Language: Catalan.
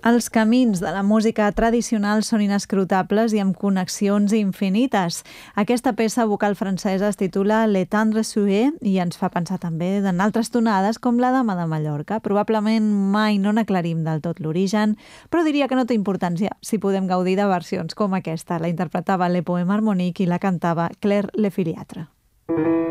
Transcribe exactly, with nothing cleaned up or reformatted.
Els camins de la música tradicional són inescrutables i amb connexions infinites. Aquesta peça vocal francesa es titula Le Tendre Souhait i ens fa pensar també en altres tonades com la Dama de Mallorca. Probablement mai no n'aclarim del tot l'origen, però diria que no té importància si podem gaudir de versions com aquesta. La interpretava Le Poème Harmonique i la cantava Claire Le Filiatre.